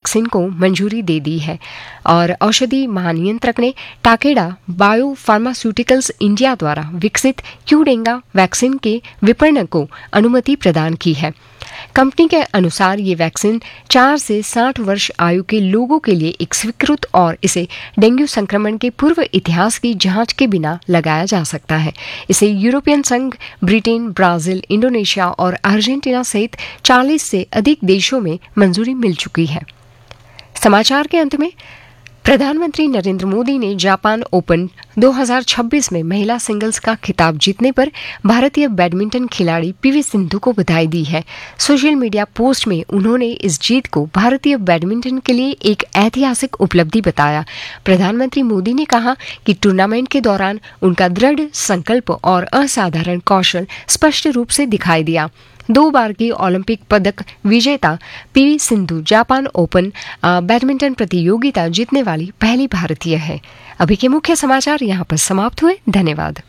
Vaccine को मंजूरी दे दी है और औषधि महानियंत्रक ने टाकेडा बायो फार्मास्यूटिकल्स इंडिया द्वारा विकसित क्यूडेंगा वैक्सीन के विपणन को अनुमति प्रदान की है। कंपनी के अनुसार ये वैक्सीन 4 से 60 वर्ष आयु के लोगों के लिए एक स्वीकृत और इसे डेंगू संक्रमण के पूर्व इतिहास की जांच के बिना लगाया जा सकता है। इसे यूरोपियन संघ, ब्रिटेन, ब्राजील, इंडोनेशिया और अर्जेंटीना सहित 40 से अधिक देशों में मंजूरी मिल चुकी है। समाचार के अंत में प्रधानमंत्री नरेंद्र मोदी ने जापान ओपन 2026 में महिला सिंगल्स का खिताब जीतने पर भारतीय बैडमिंटन खिलाड़ी पीवी सिंधु को बधाई दी है। सोशल मीडिया पोस्ट में उन्होंने इस जीत को भारतीय बैडमिंटन के लिए एक ऐतिहासिक उपलब्धि बताया। प्रधानमंत्री मोदी ने कहा कि टूर्नामेंट के दौरान उनका दृढ़ संकल्प और असाधारण कौशल स्पष्ट रूप से दिखाई दिया। 2 बार की ओलंपिक पदक विजेता PV Sindhu Japan open badminton प्रतियोगिता जीतने वाली पहली भारतीय है। अभी के मुख्य समाचार यहाँ पर समाप्त हुए। धन्यवाद।